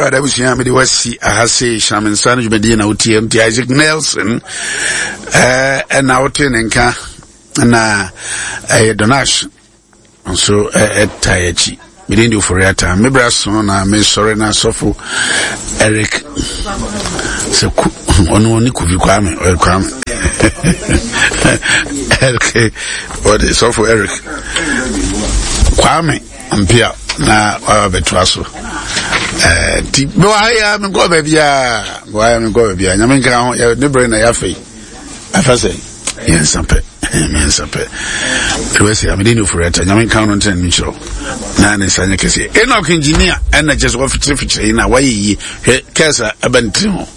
Yara da busia me de wasi ahase shaman sanu jumedi na UTM Isaac Nelson na woten nka na Donash so etayachi me dey for yata me braso na me sore na sofo Eric se onu oni kuvi kwame Eric what is sofo Eric kwame mpia na betwaso ti no aya me go bia nyame nka ho ya ne brain na ya fei afase yensampe we say I'm in for it nyame nka no nten nchiro na ne sanye kese Enoch engineer and just what fit na why yi kesa abantimo